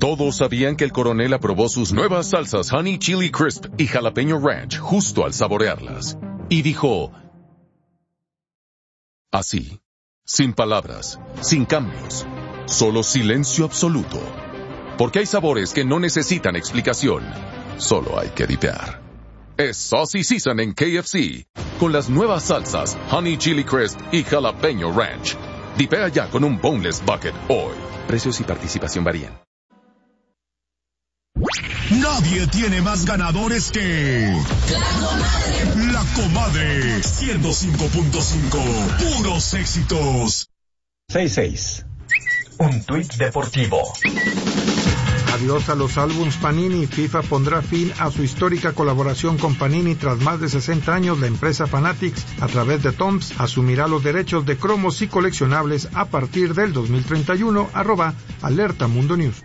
Todos sabían que el coronel aprobó sus nuevas salsas Honey Chili Crisp y Jalapeño Ranch justo al saborearlas. Y dijo... así, sin palabras, sin cambios, solo silencio absoluto. Porque hay sabores que no necesitan explicación, solo hay que dipear. Es Saucy Season en KFC, con las nuevas salsas Honey Chili Crisp y Jalapeño Ranch. Dipea ya con un Boneless Bucket hoy. Precios y participación varían. Nadie tiene más ganadores que... La Comadre 105.5. Puros éxitos. 66. Un tuit deportivo. Adiós a los álbums Panini. FIFA pondrá fin a su histórica colaboración con Panini tras más de 60 años. La empresa Fanatics, a través de Toms, asumirá los derechos de cromos y coleccionables a partir del 2031. @Alerta Mundo News.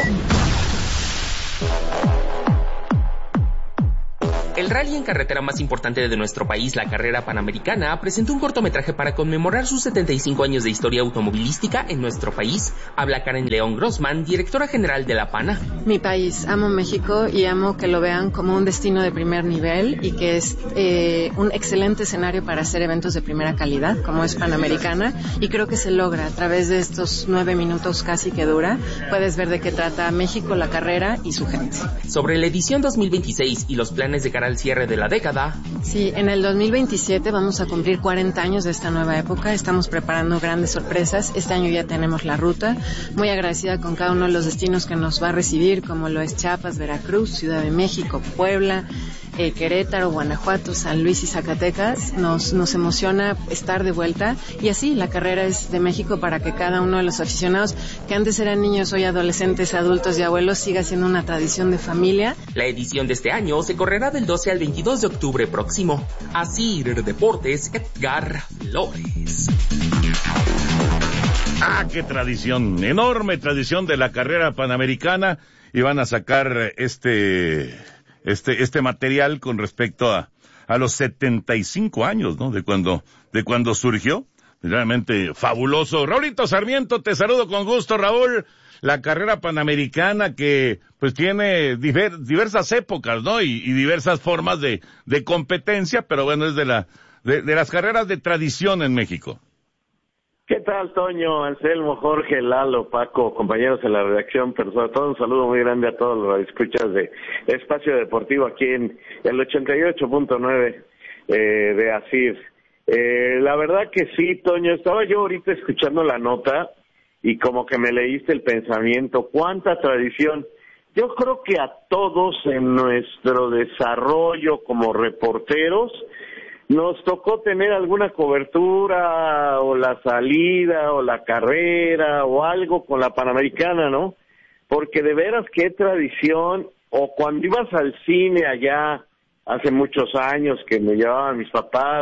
El rally en carretera más importante de nuestro país, la carrera panamericana, presentó un cortometraje para conmemorar sus 75 años de historia automovilística en nuestro país. Habla Karen León Grossman, directora general de la PANA. Mi país, amo México y amo que lo vean como un destino de primer nivel y que es un excelente escenario para hacer eventos de primera calidad, como es Panamericana, y creo que se logra a través de estos 9 minutos casi que dura. Puedes ver de qué trata México, la carrera y su gente. Sobre la edición 2026 y los planes de cara al cierre de la década. Sí, en el 2027 vamos a cumplir 40 años de esta nueva época. Estamos preparando grandes sorpresas. Este año ya tenemos la ruta. Muy agradecida con cada uno de los destinos que nos va a recibir, como lo es Chiapas, Veracruz, Ciudad de México, Puebla, Querétaro, Guanajuato, San Luis y Zacatecas. Nos emociona estar de vuelta. Y así, la carrera es de México para que cada uno de los aficionados, que antes eran niños, hoy adolescentes, adultos y abuelos, siga siendo una tradición de familia. La edición de este año se correrá del 12 al 22 de octubre próximo. Así, Deportes, Edgar Flores. ¡Qué tradición! Enorme tradición de la carrera panamericana. Y van a sacar este material con respecto a los 75 años, ¿no? De cuando surgió. Realmente fabuloso. Raulito Sarmiento, te saludo con gusto, Raúl. La carrera panamericana que pues tiene diversas épocas, ¿no? Y diversas formas de competencia, pero bueno, es de las carreras de tradición en México. ¿Qué tal, Toño, Anselmo, Jorge, Lalo, Paco, compañeros en la redacción, pero sobre todo un saludo muy grande a todos los escuchas de Espacio Deportivo aquí en el 88.9 de ASIR. La verdad que sí, Toño, estaba yo ahorita escuchando la nota y como que me leíste el pensamiento. ¡Cuánta tradición! Yo creo que a todos en nuestro desarrollo como reporteros nos tocó tener alguna cobertura o la salida o la carrera o algo con la Panamericana, ¿no? Porque de veras qué tradición. O cuando ibas al cine allá hace muchos años que me llevaban mis papás,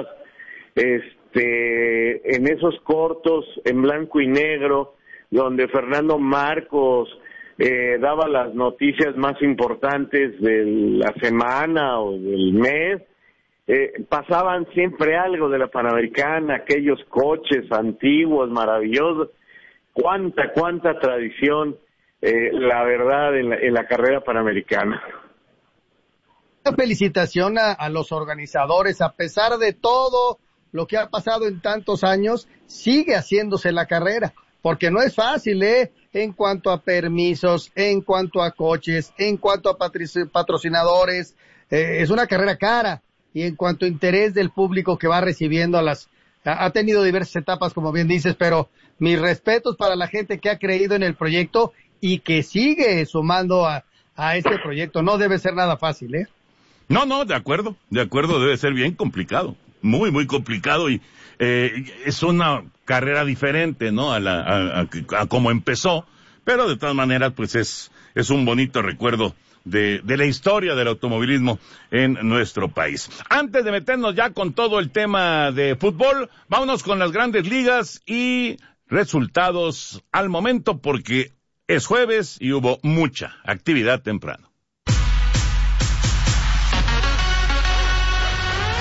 en esos cortos en blanco y negro, donde Fernando Marcos daba las noticias más importantes de la semana o del mes, pasaban siempre algo de la Panamericana, aquellos coches antiguos, maravillosos. Cuánta tradición, la verdad, en la carrera panamericana. Una felicitación a los organizadores. A pesar de todo lo que ha pasado en tantos años, sigue haciéndose la carrera, porque no es fácil, en cuanto a permisos, en cuanto a coches, en cuanto a patrocinadores, es una carrera cara. Y en cuanto a interés del público que va recibiendo ha tenido diversas etapas, como bien dices, pero mis respetos para la gente que ha creído en el proyecto y que sigue sumando a este proyecto. No debe ser nada fácil, No, de acuerdo, debe ser bien complicado, muy, muy complicado, y es una carrera diferente, ¿no? A cómo empezó, pero de todas maneras, pues es un bonito recuerdo de la historia del automovilismo en nuestro país. Antes de meternos ya con todo el tema de fútbol, vámonos con las grandes ligas y resultados al momento, porque es jueves y hubo mucha actividad temprano.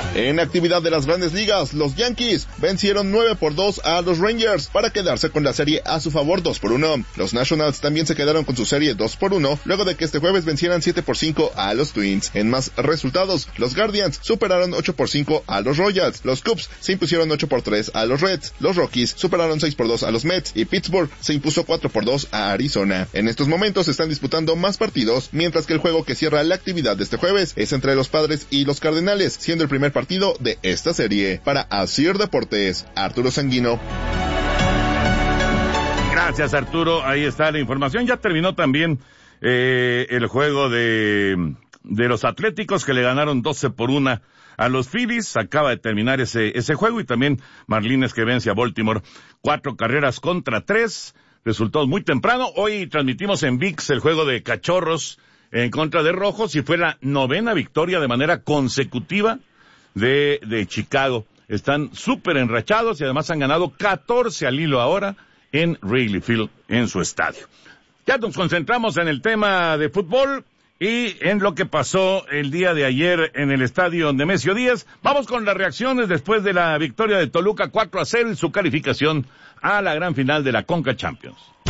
En actividad de las grandes ligas, los Yankees vencieron 9-2 a los Rangers para quedarse con la serie a su favor 2-1. Los Nationals también se quedaron con su serie 2-1 luego de que este jueves vencieran 7-5 a los Twins. En más resultados, los Guardians superaron 8-5 a los Royals, los Cubs se impusieron 8-3 a los Reds, los Rockies superaron 6-2 a los Mets y Pittsburgh se impuso 4-2 a Arizona. En estos momentos se están disputando más partidos, mientras que el juego que cierra la actividad de este jueves es entre los Padres y los Cardenales, siendo el primer partido de esta serie. Para Asir Deportes, Arturo Sanguino. Gracias, Arturo. Ahí está la información. Ya terminó también el juego de los Atléticos, que le ganaron 12-1 a los Phillies. Acaba de terminar ese juego, y también Marlins, que vence a Baltimore 4-3. Resultados muy temprano. Hoy transmitimos en ViX el juego de Cachorros en contra de Rojos, y fue la 9ª victoria de manera consecutiva de Chicago. Están súper enrachados y además han ganado 14 al hilo ahora en Wrigley Field, en su estadio. Ya nos concentramos en el tema de fútbol y en lo que pasó el día de ayer en el estadio Nemesio Díaz. Vamos con las reacciones después de la victoria de Toluca 4-0 y su calificación a la gran final de la Conca Champions.